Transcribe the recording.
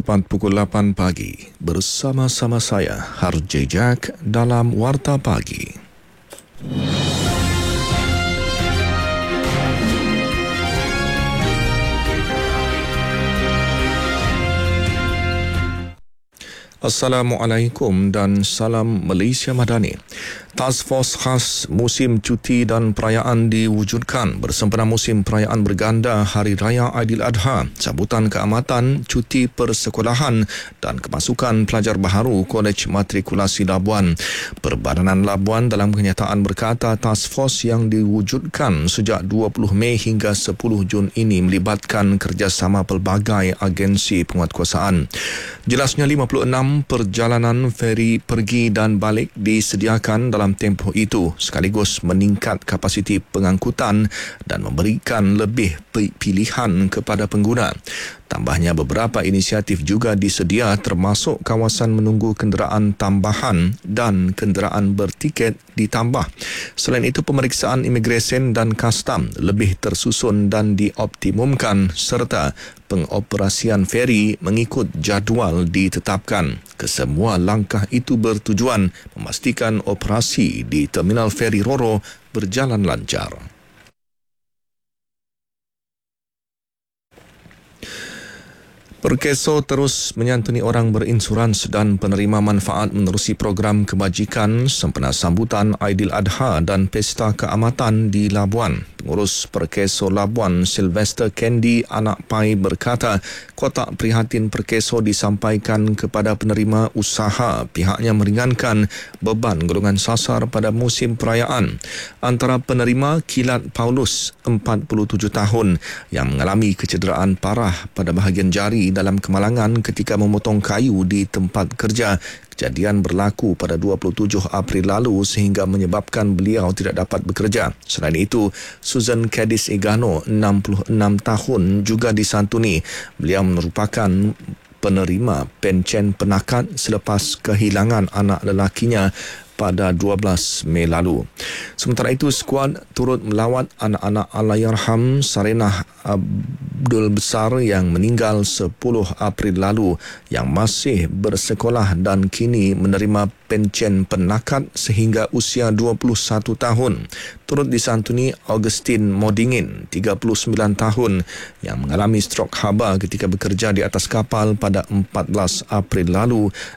tepat pukul 8 pagi. Bersama-sama saya, Harjay Jack dalam Warta Pagi. Assalamualaikum dan salam Malaysia Madani. Task Force khas musim cuti dan perayaan diwujudkan bersempena musim perayaan berganda Hari Raya Aidiladha, sambutan keamatan, cuti persekolahan dan kemasukan pelajar baharu Kolej Matrikulasi Labuan. Perbadanan Labuan dalam kenyataan berkata Task Force yang diwujudkan sejak 20 Mei hingga 10 Jun ini melibatkan kerjasama pelbagai agensi penguatkuasaan. Jelasnya 56 perjalanan feri pergi dan balik disediakan dalam tempoh itu sekaligus meningkat kapasiti pengangkutan dan memberikan lebih pilihan kepada pengguna. Tambahnya beberapa inisiatif juga disedia termasuk kawasan menunggu kenderaan tambahan dan kenderaan bertiket ditambah. Selain itu pemeriksaan imigresen dan kastam lebih tersusun dan dioptimumkan serta pengoperasian feri mengikut jadual ditetapkan. Kesemua langkah itu bertujuan memastikan operasi di Terminal Feri Roro berjalan lancar. Perkeso terus menyantuni orang berinsurans dan penerima manfaat menerusi program kebajikan sempena sambutan Aidiladha dan Pesta Keamatan di Labuan. Pengurus Perkeso Labuan, Sylvester Candy Anak Pai berkata, kotak prihatin Perkeso disampaikan kepada penerima usaha. Pihaknya meringankan beban golongan sasar pada musim perayaan. Antara penerima Kilat Paulus, 47 tahun, yang mengalami kecederaan parah pada bahagian jari dalam kemalangan ketika memotong kayu di tempat kerja. Kejadian berlaku pada 27 April lalu sehingga menyebabkan beliau tidak dapat bekerja. Selain itu, Susan Cadiz Egano, 66 tahun, juga disantuni. Beliau merupakan penerima pencen penakat selepas kehilangan anak lelakinya pada 12 Mei lalu. Sementara itu, skuad turut melawat anak-anak Allahyarham Sarinah Abdul Besar yang meninggal 10 April lalu yang masih bersekolah dan kini menerima pencen penakat sehingga usia 21 tahun. Turut disantuni Augustine Modingin, 39 tahun, yang mengalami strok haba ketika bekerja di atas kapal pada 14 April lalu